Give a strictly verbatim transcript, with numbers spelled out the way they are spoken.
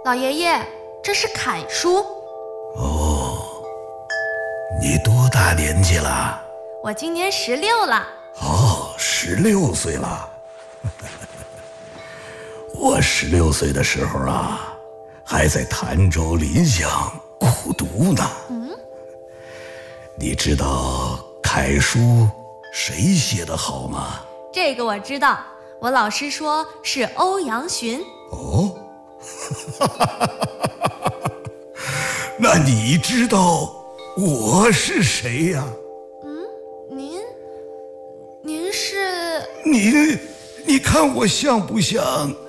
老爷爷，这是楷书。 哦，你多大年纪了？ 我今年十六了。 哦，十六岁了。我十六岁的时候啊，还在潭州临湘苦读呢。 嗯， 你知道楷书谁写的好吗？ 这个我知道，我老师说是欧阳询。 哦，那你知道我是谁呀？ 嗯，您，您是？ 你，你看我像不像